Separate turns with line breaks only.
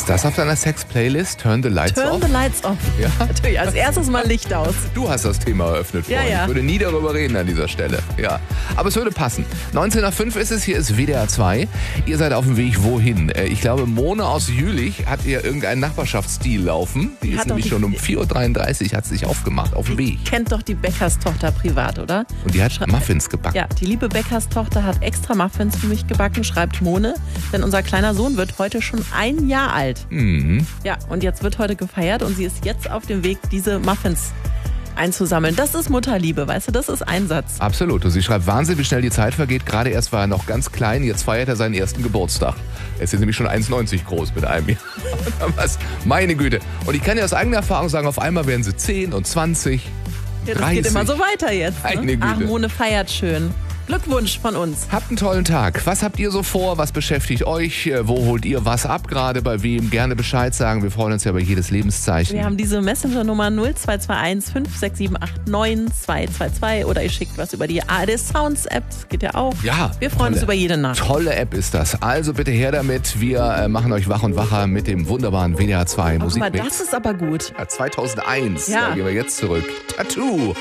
Ist das auf deiner Sex-Playlist? Turn the Lights Off?
Turn the Lights Off.
Ja?
Natürlich, als erstes mal Licht aus.
Du hast das Thema eröffnet, Freund.
Ja.
Ich würde nie darüber reden an dieser Stelle. Ja. Aber es würde passen. 19:05 ist es, hier ist WDR 2. Ihr seid auf dem Weg wohin? Ich glaube, Mone aus Jülich hat ihr irgendeinen Nachbarschaftsstil laufen. Die ist nämlich schon um 4:33 Uhr, hat sich aufgemacht, auf dem Weg.
Kennt doch die Bäckerstochter privat, oder?
Und die hat Muffins gebacken.
Ja, die liebe Bäckerstochter hat extra Muffins für mich gebacken, schreibt Mone. Denn unser kleiner Sohn wird heute schon 1 Jahr alt.
Mhm.
Ja, und jetzt wird heute gefeiert und sie ist jetzt auf dem Weg, diese Muffins einzusammeln. Das ist Mutterliebe, weißt du, das ist Einsatz.
Absolut. Und sie schreibt, Wahnsinn, wie schnell die Zeit vergeht. Gerade erst war er noch ganz klein, jetzt feiert er seinen ersten Geburtstag. Er ist jetzt nämlich schon 1,90 groß mit einem Jahr. Was? Meine Güte. Und ich kann dir aus eigener Erfahrung sagen, auf einmal werden sie 10 und 20,
Ja, das
30.
geht immer so weiter jetzt.
Meine
Ne?
Güte.
Ach, Mone feiert schön. Glückwunsch von uns.
Habt einen tollen Tag. Was habt ihr so vor? Was beschäftigt euch? Wo holt ihr was ab? Gerade bei wem? Gerne Bescheid sagen. Wir freuen uns ja über jedes Lebenszeichen.
Wir haben diese Messenger-Nummer 0221 56789 222 oder ihr schickt was über die ARD Sounds App. Das geht ja auch.
Ja,
Wir freuen uns über jede Nachricht.
Tolle App ist das. Also bitte her damit. Wir machen euch wach und wacher mit dem wunderbaren WDR 2
Guck mal,
Musikmix.
das ist aber gut.
Ja, 2001.
Ja.
Da gehen wir jetzt zurück. Tattoo.